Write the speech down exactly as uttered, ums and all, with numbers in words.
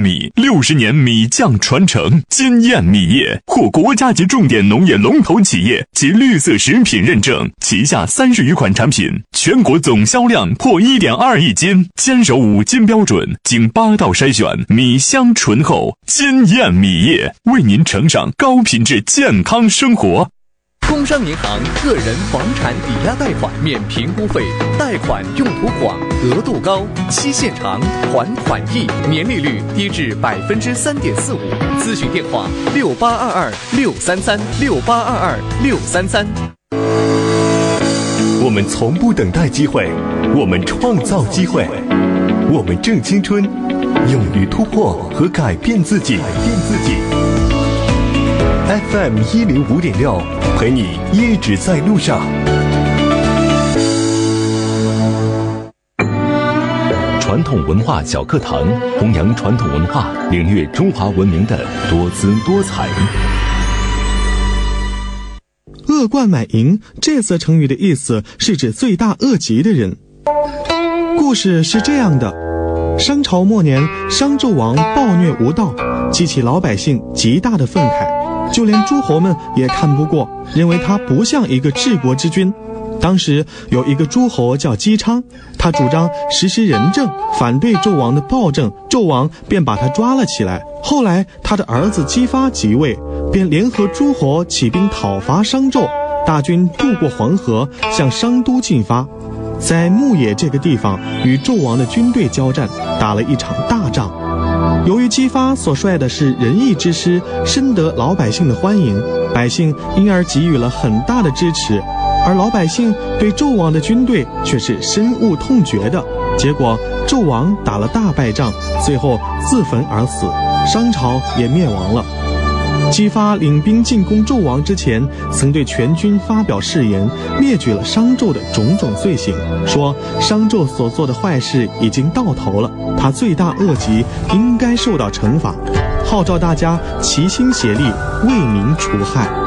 米，六十年米酱传承。金燕米业获国家级重点农业龙头企业及绿色食品认证，旗下三十余款产品，全国总销量破 一点二亿斤，坚守五金标准，经八道筛选，米香醇厚。金燕米业为您呈上高品质健康生活。 工商银行个人房产抵押贷款免评估费，贷款用途广，额度高，期限长，还款易，年利率低至百分之三点四五。咨询电话：六八二二六三三六八二二六三三。 我们从不等待机会，我们创造机会，我们正青春，勇于突破和改变自己。改变自己。F M 一零五点六，陪你一直在路上。传统文化小课堂，弘扬传统文化，领略中华文明的多姿多彩。 恶贯满盈这则成语的意思是指罪大恶极的人。故事是这样的：商朝末年，商纣王暴虐无道，激起老百姓极大的愤慨，就连诸侯们也看不过，认为他不像一个治国之君。当时有一个诸侯叫姬昌，他主张实施仁政，反对纣王的暴政，纣王便把他抓了起来。后来他的儿子姬发即位，便联合诸侯起兵讨伐商纣，大军渡过黄河，向商都进发，在牧野这个地方与纣王的军队交战，打了一场大仗。由于姬发所率的是仁义之师，深得老百姓的欢迎，百姓因而给予了很大的支持，而老百姓对纣王的军队却是深恶痛绝的。结果纣王打了大败仗，最后自焚而死，商朝也灭亡了。姬发领兵进攻纣王之前，曾对全军发表誓言，列举了商纣的种种罪行，说商纣所做的坏事已经到头了，他罪大恶极，应该受到惩罚，号召大家齐心协力，为民除害。